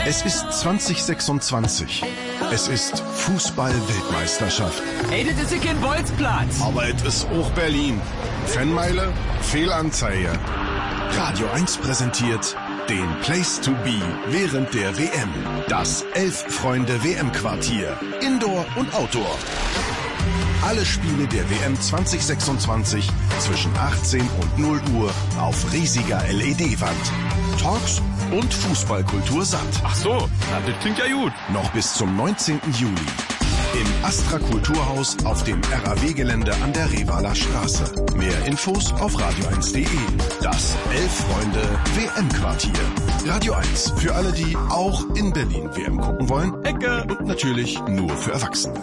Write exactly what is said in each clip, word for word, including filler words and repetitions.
Es ist zwanzig sechsundzwanzig. Es ist Fußball-Weltmeisterschaft. Ey, das ist ja kein Bolzplatz. Aber es ist auch Berlin. Fanmeile, Fehlanzeige. Radio eins präsentiert den Place to be während der W M. Das Elf-Freunde-W M-Quartier. Indoor und Outdoor. Alle Spiele der W M zwanzig sechsundzwanzig zwischen achtzehn und null Uhr auf riesiger L E D-Wand. Talks und Fußballkultur satt. Ach so, na, das klingt ja gut. Noch bis zum neunzehnten Juli. Im Astra Kulturhaus auf dem R A W-Gelände an der Revaler Straße. Mehr Infos auf radio eins punkt de. Das Elf-Freunde-W M-Quartier. Radio eins, für alle, die auch in Berlin W M gucken wollen. Ecke. Und natürlich nur für Erwachsene.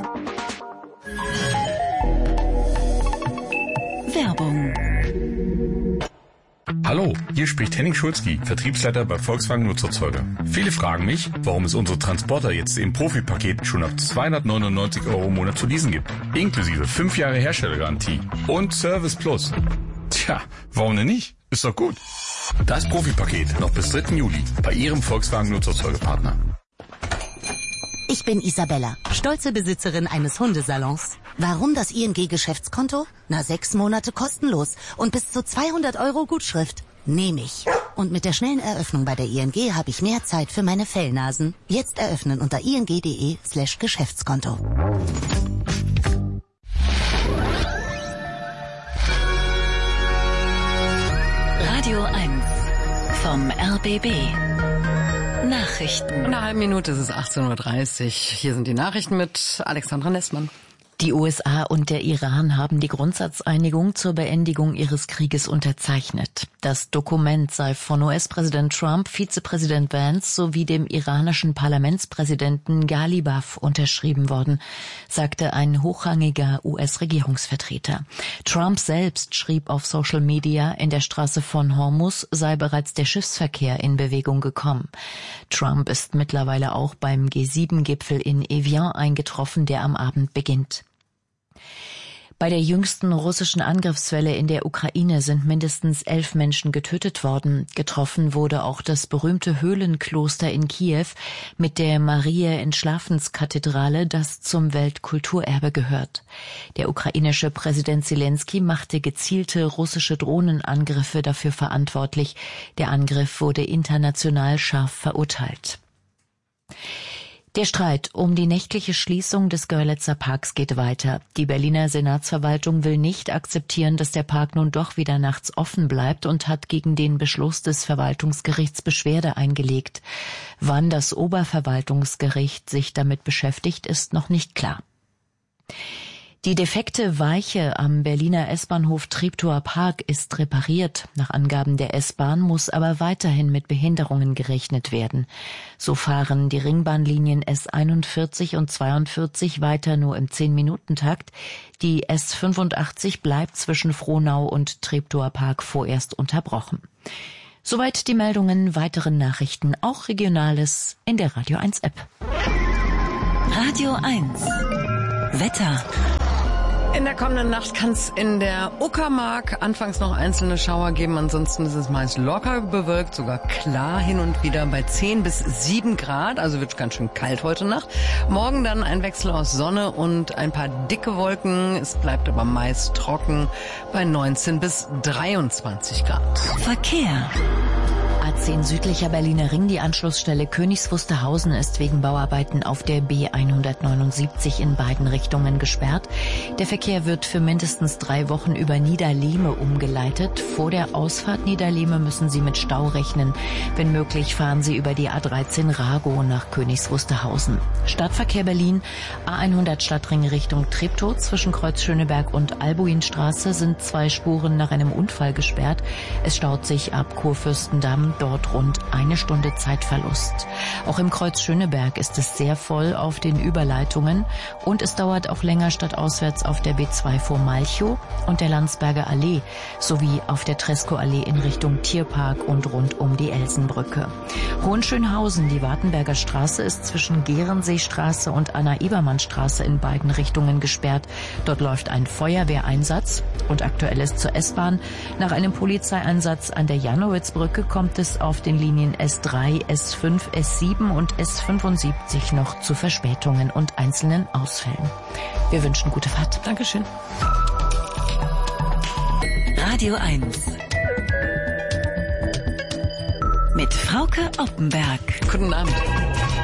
Werbung. Hallo, hier spricht Henning Schulzki, Vertriebsleiter bei Volkswagen Nutzerzeuger. Viele fragen mich, warum es unsere Transporter jetzt im Profipaket schon ab zweihundertneunundneunzig Euro im Monat zu leasen gibt. Inklusive fünf Jahre Herstellergarantie und Service Plus. Tja, warum denn nicht? Ist doch gut. Das Profipaket noch bis dritten Juli bei Ihrem Volkswagen Nutzerzeugerpartner. Ich bin Isabella, stolze Besitzerin eines Hundesalons. Warum das I N G-Geschäftskonto? Na, sechs Monate kostenlos und bis zu zweihundert Euro Gutschrift. Nehme ich. Und mit der schnellen Eröffnung bei der I N G habe ich mehr Zeit für meine Fellnasen. Jetzt eröffnen unter ing.de slash Geschäftskonto. Radio eins vom R B B. Nachrichten. In einer halben Minute ist es achtzehn Uhr dreißig. Hier sind die Nachrichten mit Alexandra Nessmann. Die U S A und der Iran haben die Grundsatzeinigung zur Beendigung ihres Krieges unterzeichnet. Das Dokument sei von U S-Präsident Trump, Vizepräsident Vance sowie dem iranischen Parlamentspräsidenten Ghalibaf unterschrieben worden, sagte ein hochrangiger U S-Regierungsvertreter. Trump selbst schrieb auf Social Media, in der Straße von Hormuz sei bereits der Schiffsverkehr in Bewegung gekommen. Trump ist mittlerweile auch beim G sieben Gipfel in Evian eingetroffen, der am Abend beginnt. Bei der jüngsten russischen Angriffswelle in der Ukraine sind mindestens elf Menschen getötet worden. Getroffen wurde auch das berühmte Höhlenkloster in Kiew mit der Mariä-Entschlafenskathedrale, das zum Weltkulturerbe gehört. Der ukrainische Präsident Zelensky machte gezielte russische Drohnenangriffe dafür verantwortlich. Der Angriff wurde international scharf verurteilt. Der Streit um die nächtliche Schließung des Görlitzer Parks geht weiter. Die Berliner Senatsverwaltung will nicht akzeptieren, dass der Park nun doch wieder nachts offen bleibt und hat gegen den Beschluss des Verwaltungsgerichts Beschwerde eingelegt. Wann das Oberverwaltungsgericht sich damit beschäftigt, ist noch nicht klar. Die defekte Weiche am Berliner S-Bahnhof Treptower Park ist repariert. Nach Angaben der S-Bahn muss aber weiterhin mit Behinderungen gerechnet werden. So fahren die Ringbahnlinien S einundvierzig und zweiundvierzig weiter nur im zehn-Minuten-Takt. Die S fünfundachtzig bleibt zwischen Frohnau und Treptower Park vorerst unterbrochen. Soweit die Meldungen, weitere Nachrichten, auch Regionales in der Radio eins App. Radio eins. Wetter. In der kommenden Nacht kann es in der Uckermark anfangs noch einzelne Schauer geben. Ansonsten ist es meist locker bewölkt, sogar klar hin und wieder bei zehn bis sieben Grad. Also wird ganz schön kalt heute Nacht. Morgen dann ein Wechsel aus Sonne und ein paar dicke Wolken. Es bleibt aber meist trocken bei neunzehn bis dreiundzwanzig Grad. Verkehr. A zehn südlicher Berliner Ring, die Anschlussstelle Königs Wusterhausen ist wegen Bauarbeiten auf der B hundertneunundsiebzig in beiden Richtungen gesperrt. Der Verkehr wird für mindestens drei Wochen über Niederlehme umgeleitet. Vor der Ausfahrt Niederlehme müssen Sie mit Stau rechnen. Wenn möglich, fahren Sie über die A dreizehn Ragow nach Königs Wusterhausen. Stadtverkehr Berlin, A hundert Stadtring Richtung Treptow. Zwischen Kreuz Schöneberg und Albuinstraße sind zwei Spuren nach einem Unfall gesperrt. Es staut sich ab Kurfürstendamm, dort rund eine Stunde Zeitverlust. Auch im Kreuz Schöneberg ist es sehr voll auf den Überleitungen und es dauert auch länger stadtauswärts auf der B zwei vor Malchow und der Landsberger Allee sowie auf der Tresco-Allee in Richtung Tierpark und rund um die Elsenbrücke. Hohenschönhausen, die Wartenberger Straße, ist zwischen Gehrenseestraße und Anna-Ebermann-Straße in beiden Richtungen gesperrt. Dort läuft ein Feuerwehreinsatz und aktuell ist zur S-Bahn. Nach einem Polizeieinsatz an der Janowitzbrücke kommt es auf den Linien S drei, S fünf, S sieben und S fünfundsiebzig noch zu Verspätungen und einzelnen Ausfällen. Wir wünschen gute Fahrt. Dankeschön. Radio eins. Mit Frauke Oppenberg. Guten Abend.